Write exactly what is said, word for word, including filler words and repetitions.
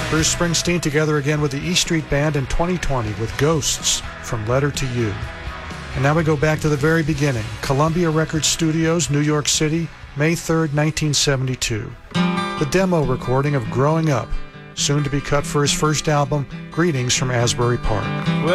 Bruce Springsteen together again with the E Street Band in twenty twenty with Ghosts from Letter to You. And now we go back to the very beginning. Columbia Records Studios, New York City, May third, nineteen seventy-two. The demo recording of Growing Up, soon to be cut for his first album, Greetings from Asbury Park.